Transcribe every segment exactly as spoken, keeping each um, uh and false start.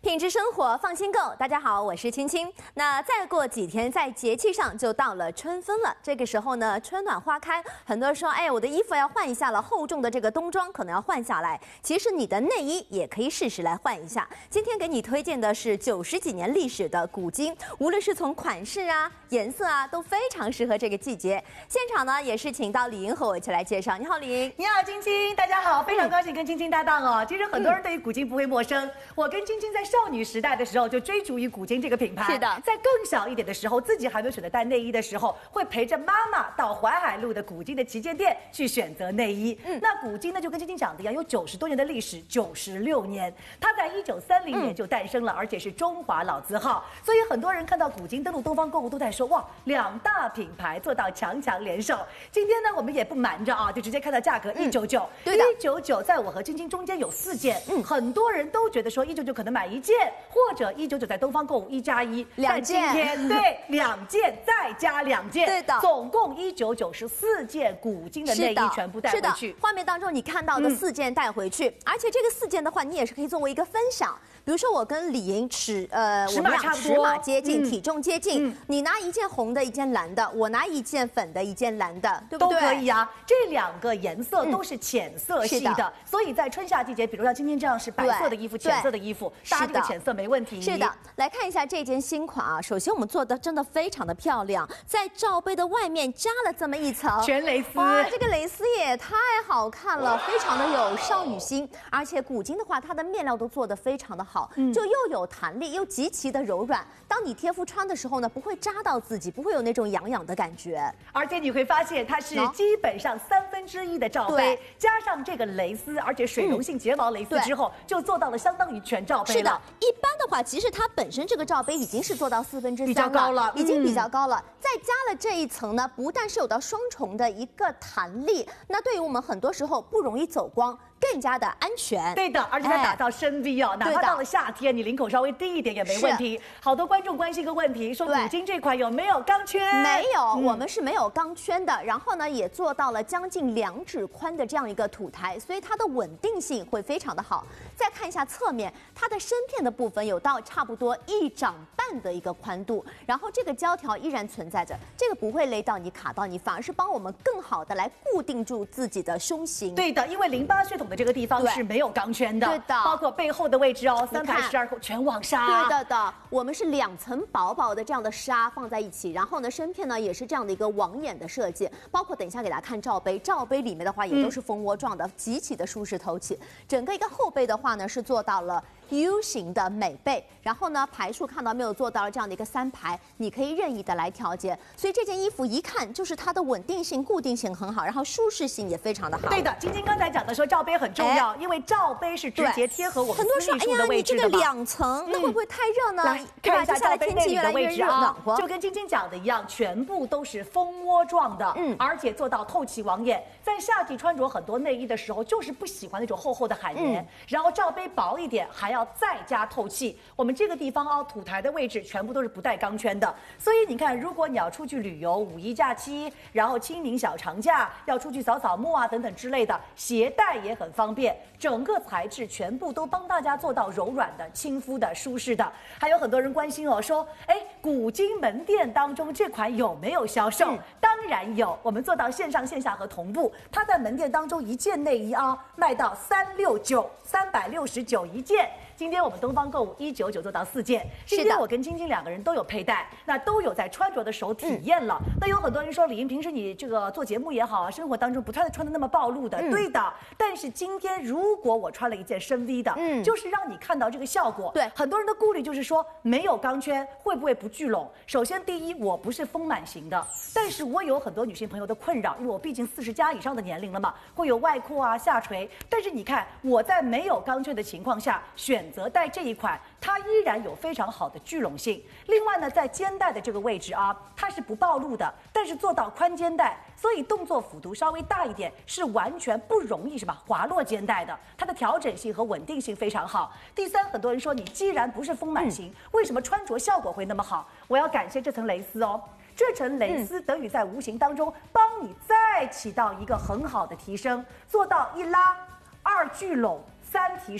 品质生活，放心购。大家好，我是青青。那再过几天，在节气上就到了春分了。这个时候呢，春暖花开，很多人说，哎，我的衣服要换一下了，厚重的这个冬装可能要换下来。其实你的内衣也可以适时来换一下。今天给你推荐的是九十几年历史的古今，无论是从款式啊、颜色啊，都非常适合这个季节。现场呢，也是请到李莹和我一起来介绍。你好，李莹。 你好，青青。大家好，非常高兴跟青青搭档哦。其实很多人对于古今不会陌生，我跟青青在少女时代的时候就追逐于古今这个品牌。 是的， 在更小一点的时候，自己还没有选择带内衣的时候，会陪着妈妈到淮海路的古今的旗舰店去选择内衣。嗯，那古今呢，就跟青青讲的一样，有九十多年的历史，九十六年，它在一九三零年就诞生了，嗯、而且是中华老字号。所以很多人看到古今登陆东方购物都在说，哇，两大品牌做到强强联手。今天呢，我们也不瞒着啊，就直接看到价格一九九， 对的， 一九九，在我和青青中间有四件，嗯，很多人都觉得说一九九可能买一件，或者一九九在东方购物一加一， 两件， 今天对两件再加两件， 对的， 总共一九九十四件古今的内衣全部带回去。 画面当中你看到的四件带回去，嗯、而且这个四件的话，你也是可以作为一个分享。比如说我跟李莹尺，呃，我们俩尺码接近，嗯、体重接近，嗯、你拿一件红的，一件蓝的，我拿一件粉的，一件蓝的，对不对？ 都可以啊。这两个颜色都是浅色系的，嗯、所以在春夏季节，比如像今天这样是白色的衣服、浅色的衣服，搭这个浅色没问题。 是的，来看一下这件新款啊。首先我们做的真的非常的漂亮，在罩杯的外面加了这么一层全蕾丝， 哇，这个蕾丝也太好看了，非常的有少女心。而且古今的话，它的面料都做得非常的好，嗯、就又有弹力，又极其的柔软。当你贴肤穿的时候呢，不会扎到自己，不会有那种痒痒的感觉。 而且你会发现，它是基本上三分之一的罩杯，加上这个蕾丝，而且水溶性睫毛蕾丝之后，就做到了相当于全罩杯了。 是的，一般的话，其实它本身这个罩杯已经是做到四分之三了， 比较高了， 已经比较高了。嗯、再加了这一层呢，不但是有到双重的一个弹力，那对于我们很多时候不容易走光。更加的安全， 对的，而且它打造深 V 哦，哪怕到了夏天，你领口稍微低一点也没问题。好多观众关心一个问题，说古今这款有没有钢圈？ 没有，嗯、我们是没有钢圈的。然后呢，也做到了将近两指宽的这样一个土台，所以它的稳定性会非常的好。再看一下侧面，它的身片的部分有到差不多一掌半的一个宽度，然后这个胶条依然存在着，这个不会勒到你、卡到你，反而是帮我们更好的来固定住自己的胸型。 对的，因为淋巴血统的这个地方是没有钢圈的， 对的， 包括背后的位置哦，三排十二扣全网纱。 对的的，我们是两层薄薄的这样的纱放在一起，然后呢，身片呢也是这样的一个网眼的设计，包括等一下给大家看罩杯，罩杯里面的话也都是蜂窝状的，嗯、极其的舒适透气。整个一个后背的话呢是做到了 U 型的美背，然后呢排数看到没有，做到了这样的一个三排，你可以任意的来调节，所以这件衣服一看就是它的稳定性、固定性很好，然后舒适性也非常的好。 对的，晶晶刚才讲的说罩杯很重要，哎、因为罩杯是直接贴合我们很多人说，哎呀，你这个两层，那会不会太热呢？ 来看一下罩杯内里的位置啊， 就跟晶晶讲的一样，全部都是蜂窝状的，嗯，而且做到透气网眼。在夏季穿着很多内衣的时候，就是不喜欢那种厚厚的海绵，嗯、然后罩杯薄一点，还要再加透气。我们这个地方哦，土台的位置全部都是不带钢圈的，所以你看，如果你要出去旅游、五一假期，然后清明小长假要出去扫扫墓啊等等之类的，携带也很方便。整个材质全部都帮大家做到柔软的、亲肤的、舒适的。还有很多人关心哦，说，哎，古今门店当中这款有没有销售？嗯、当然有，我们做到线上线下和同步。它在门店当中一件内衣啊，卖到三六九，三百六十九一件。今天我们东方购物一九九做到四件，今天我跟晶晶两个人都有佩戴，那都有在穿着的时候体验了。嗯、那有很多人说，李莹平时你这个做节目也好啊，生活当中不太穿的那么暴露的，嗯、对的。但是今天如果我穿了一件深 V 的，嗯，就是让你看到这个效果。 对， 很多人的顾虑就是说没有钢圈会不会不聚拢？首先第一，我不是丰满型的，但是我有很多女性朋友的困扰，因为我毕竟四十加以上的年龄了嘛，会有外扩啊、下垂。但是你看我在没有钢圈的情况下选。选择带这一款，它依然有非常好的聚拢性。另外呢，在肩带的这个位置啊，它是不暴露的，但是做到宽肩带，所以动作幅度稍微大一点，是完全不容易什么滑落肩带的。它的调整性和稳定性非常好。第三，很多人说你既然不是丰满型，嗯、为什么穿着效果会那么好？我要感谢这层蕾丝哦。这层蕾丝等于在无形当中帮你再起到一个很好的提升，做到一拉、二聚拢、三提升，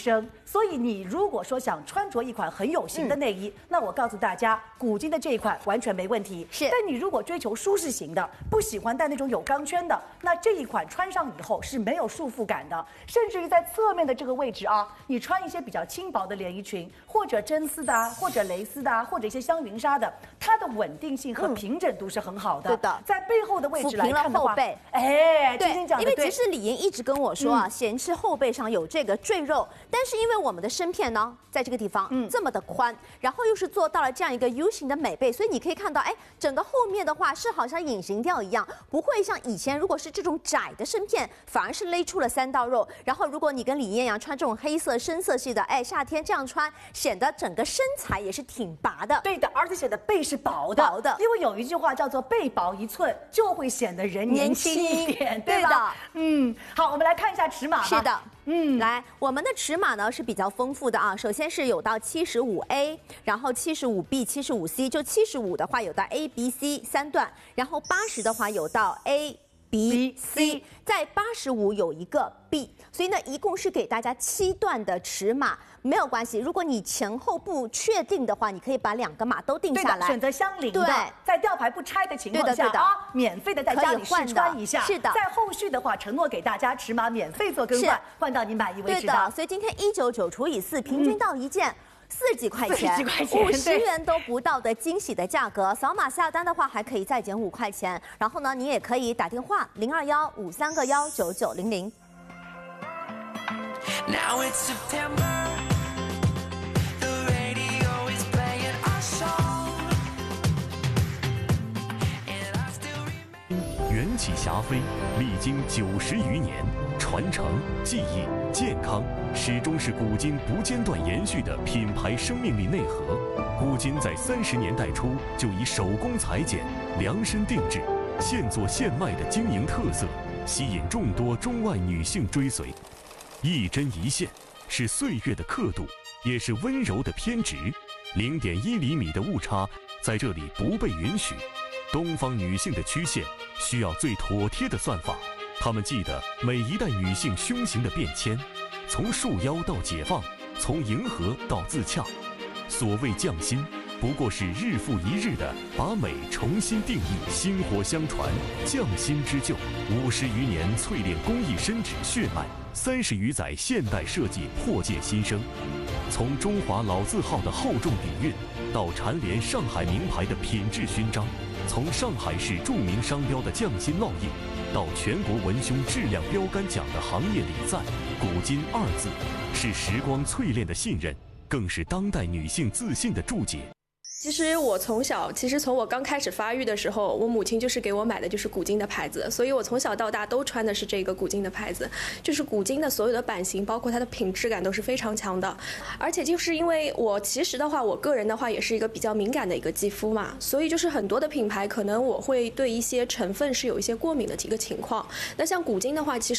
所以你如果说想穿着一款很有型的内衣，嗯、那我告诉大家，古今的这一款完全没问题。 是， 但你如果追求舒适型的，不喜欢戴那种有钢圈的，那这一款穿上以后是没有束缚感的，甚至于在侧面的这个位置啊，你穿一些比较轻薄的连衣裙，或者真丝的、啊，或者蕾丝的、啊，或者一些香云纱的，它的稳定性和平整度是很好的。 对的， 在背后的位置来看的话， 后背， 哎， 对， 因为其实李莹一直跟我说啊，嗯、嫌弃后背上有这个赘肉，但是因为我们的身片呢，在这个地方，嗯，这么的宽，然后又是做到了这样一个 U 型的美背，所以你可以看到，哎，整个后面的话是好像隐形吊一样，不会像以前如果是这种窄的身片，反而是勒出了三道肉。然后如果你跟李艳一样穿这种黑色深色系的，哎，夏天这样穿，显得整个身材也是挺拔的。 对的，而且显得背是薄的， 薄的。 因为有一句话叫做“背薄一寸就会显得人年轻一点”，对吧？ 对的， 嗯，好，我们来看一下尺码吧。 是的。嗯，来，我们的尺码呢是比较丰富的啊。首先是有到七十五 A， 然后七十五 B、七十五 C， 就七十五的话有到 A、B、C 三段，然后八十的话有到 A、B、C， 在八十五有一个 B， 所以呢一共是给大家七段的尺码。没有关系，如果你前后不确定的话，你可以把两个码都定下来， 选择相邻的，在吊牌不拆的情况下啊，免费的在家里试穿一下。 是的， 在后续的话，承诺给大家尺码免费做更换，换到你满意为止的。 对的，所以今天一九九除以四，平均到一件。四十几块钱，五十元都不到的惊喜的价格，扫码下单的话还可以再减五块钱。然后呢，你也可以打电话零二幺五三个幺九九零零。Now it's September. 缘起霞飞，历经九十余年，传承、记忆、健康，始终是古今不间断延续的品牌生命力内核。古今在三十年代初就以手工裁剪、量身定制、现做现卖的经营特色，吸引众多中外女性追随。一针一线，是岁月的刻度，也是温柔的偏执。零点一厘米的误差，在这里不被允许。东方女性的曲线需要最妥帖的算法，她们记得每一代女性胸型的变迁，从束腰到解放，从迎合到自洽。所谓匠心，不过是日复一日的把美重新定义，薪火相传，匠心织就。五十余年淬炼工艺深植血脉，三十余载现代设计破界新生。从中华老字号的厚重底蕴，到蝉联上海名牌的品质勋章。从上海市著名商标的匠心烙印，到全国文胸质量标杆奖的行业礼赞，古今二字是时光淬炼的信任，更是当代女性自信的注解。 其实我从小，其实从我刚开始发育的时候，我母亲就是给我买的就是古今的牌子，所以我从小到大都穿的是这个古今的牌子。就是古今的所有的版型，包括它的品质感都是非常强的。而且就是因为我其实的话，我个人的话也是一个比较敏感的一个肌肤嘛，所以就是很多的品牌可能我会对一些成分是有一些过敏的一个情况。那像古今的话，其实